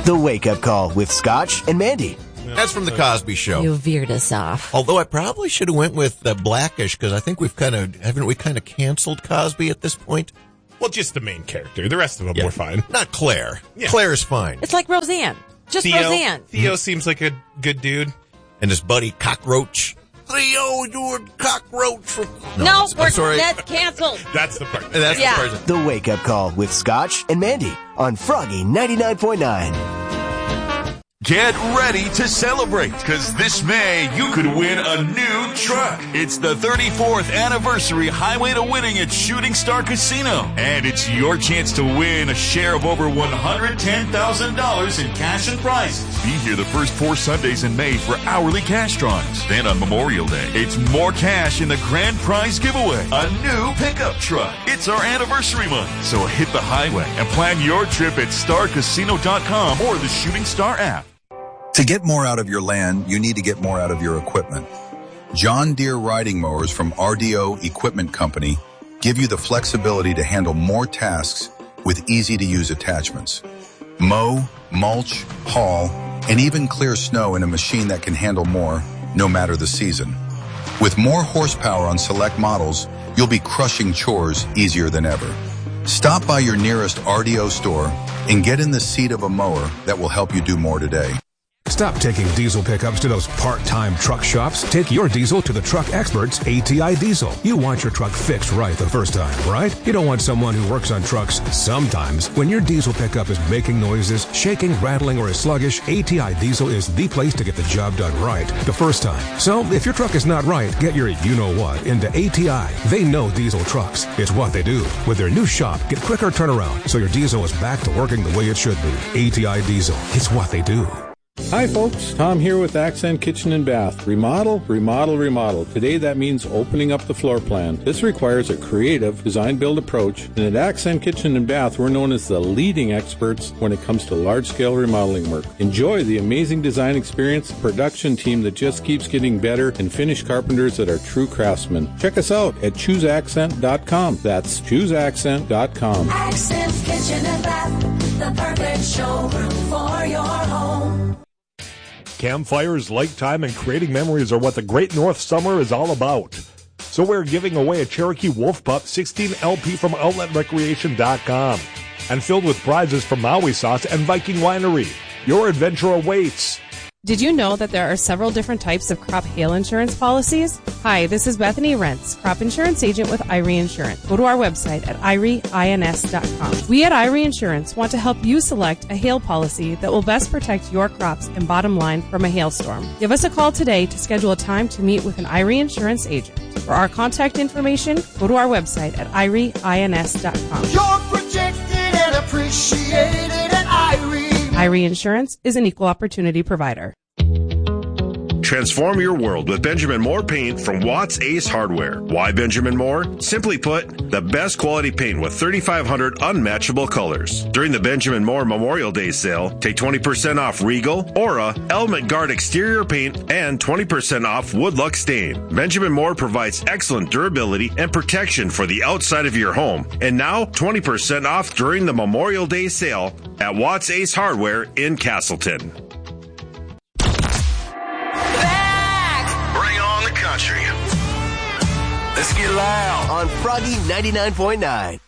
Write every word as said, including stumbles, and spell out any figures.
The Wake Up Call with Scotch and Mandy. That's from The Cosby Show. You veered us off. Although I probably should have went with uh, Blackish, because I think we've kind of, haven't we kind of canceled Cosby at this point? Well, just the main character. The rest of them Yeah. were fine. Not Claire. Yeah. Claire's fine. It's like Roseanne. Just Theo, Roseanne. Theo Mm-hmm. seems like a good dude. And his buddy Cockroach. Theo, you're a cockroach. From... No, I'm we're, sorry. that's canceled. That's the part. And that's Yeah. the person. The Wake Up Call with Scotch and Mandy on Froggy ninety-nine point nine. Get ready to celebrate, because this May you could win a new truck. It's the thirty-fourth anniversary Highway to Winning at Shooting Star Casino. And it's your chance to win a share of over one hundred ten thousand dollars in cash and prizes. Be here the first four Sundays in May for hourly cash drawings. Then on Memorial Day, it's more cash in the grand prize giveaway. A new pickup truck. It's our anniversary month. So hit the highway and plan your trip at star casino dot com or the Shooting Star app. To get more out of your land, you need to get more out of your equipment. John Deere riding mowers from R D O Equipment Company give you the flexibility to handle more tasks with easy-to-use attachments. Mow, mulch, haul, and even clear snow in a machine that can handle more, no matter the season. With more horsepower on select models, you'll be crushing chores easier than ever. Stop by your nearest R D O store and get in the seat of a mower that will help you do more today. Stop taking diesel pickups to those part-time truck shops. Take your diesel to the truck experts, A T I Diesel. You want your truck fixed right the first time, right? You don't want someone who works on trucks sometimes. When your diesel pickup is making noises, shaking, rattling, or is sluggish, A T I Diesel is the place to get the job done right the first time. So if your truck is not right, get your you-know-what into A T I. They know diesel trucks. It's what they do. With their new shop, get quicker turnaround so your diesel is back to working the way it should be. A T I Diesel. It's what they do. Hi folks, Tom here with Accent Kitchen and Bath. Remodel, remodel, remodel. Today that means opening up the floor plan. This requires a creative design-build approach, and at Accent Kitchen and Bath we're known as the leading experts when it comes to large-scale remodeling work. Enjoy the amazing design experience, production team that just keeps getting better, and finished carpenters that are true craftsmen. Check us out at choose accent dot com. That's choose accent dot com. Accent Kitchen and Bath, the perfect showroom for your home. Campfires, lake time, and creating memories are what the Great North Summer is all about. So we're giving away a Cherokee Wolf Pup sixteen L P from outlet recreation dot com and filled with prizes from Maui Sauce and Viking Winery. Your adventure awaits. Did you know that there are several different types of crop hail insurance policies? Hi, this is Bethany Rentz, crop insurance agent with I R E Insurance. Go to our website at I R E ins dot com. We at I R E Insurance want to help you select a hail policy that will best protect your crops and bottom line from a hailstorm. Give us a call today to schedule a time to meet with an I R E Insurance agent. For our contact information, go to our website at I R E ins dot com. You're protected and appreciated at I R E. I R E Insurance is an equal opportunity provider. Transform your world with Benjamin Moore paint from Watts Ace Hardware. Why Benjamin Moore? Simply put, the best quality paint with thirty-five hundred unmatchable colors. During the Benjamin Moore Memorial Day sale, take twenty percent off Regal, Aura, Element Guard exterior paint, and twenty percent off Woodluck stain. Benjamin Moore provides excellent durability and protection for the outside of your home. And now, twenty percent off during the Memorial Day sale at Watts Ace Hardware in Castleton. Country. Let's get loud on Froggy ninety-nine point nine.